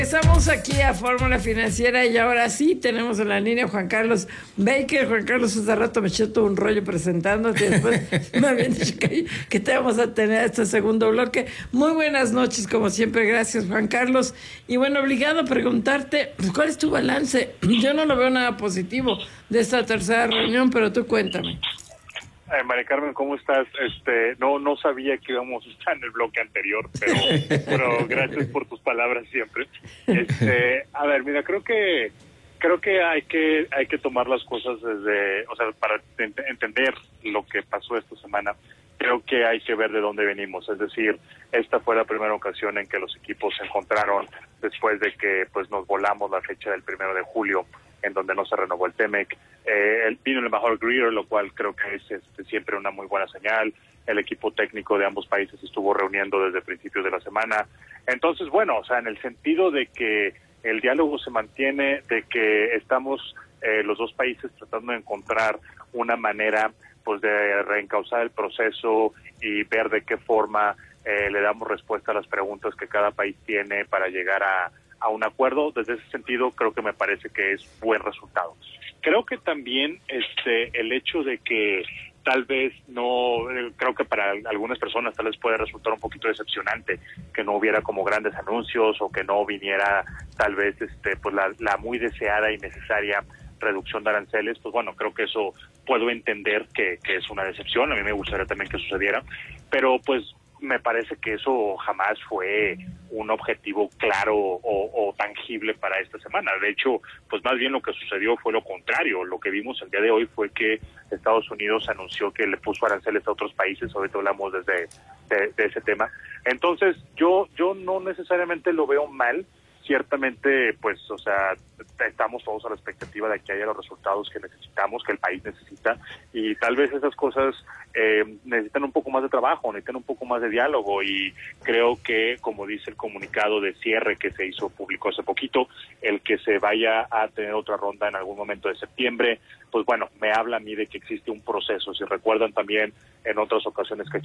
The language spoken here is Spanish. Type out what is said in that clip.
Estamos aquí a Fórmula Financiera y ahora sí tenemos en la línea a Juan Carlos Baker. Juan Carlos, hace rato me eché todo un rollo presentándote, después me habían dicho que te vamos a tener este segundo bloque. Muy buenas noches, como siempre, gracias Juan Carlos. Y bueno, obligado a preguntarte, ¿cuál es tu balance? Yo no lo veo nada positivo de esta tercera reunión, pero tú cuéntame. María Carmen, ¿cómo estás? No sabía que íbamos a estar en el bloque anterior, pero gracias por tus palabras siempre. A ver, mira, creo que hay que tomar las cosas para entender lo que pasó esta semana. Creo que hay que ver de dónde venimos, es decir, esta fue la primera ocasión en que los equipos se encontraron después de que pues nos volamos la fecha del 1 de julio, en donde no se renovó el TEMEC. Vino el embajador Greer, lo cual creo que es siempre una muy buena señal. El equipo técnico de ambos países estuvo reuniendo desde principios de la semana. Entonces, bueno, o sea, en el sentido de que el diálogo se mantiene, de que estamos los dos países tratando de encontrar una manera pues de reencauzar el proceso y ver de qué forma le damos respuesta a las preguntas que cada país tiene para llegar a un acuerdo. Desde ese sentido, creo que me parece que es buen resultado. Creo que también el hecho de que tal vez no, creo que para algunas personas tal vez puede resultar un poquito decepcionante que no hubiera como grandes anuncios o que no viniera tal vez pues la muy deseada y necesaria reducción de aranceles. Pues bueno, creo que eso puedo entender que es una decepción. A mí me gustaría también que sucediera, pero pues me parece que eso jamás fue un objetivo claro o tangible para esta semana. De hecho, pues más bien lo que sucedió fue lo contrario. Lo que vimos el día de hoy fue que Estados Unidos anunció que le puso aranceles a otros países. Ahorita hablamos de ese tema. Entonces, yo no necesariamente lo veo mal. Ciertamente, pues, o sea, estamos todos a la expectativa de que haya los resultados que necesitamos, que el país necesita, y tal vez esas cosas necesitan un poco más de trabajo, necesitan un poco más de diálogo, y creo que, como dice el comunicado de cierre que se hizo público hace poquito, el que se vaya a tener otra ronda en algún momento de septiembre, pues bueno, me habla a mí de que existe un proceso. Si recuerdan también en otras ocasiones que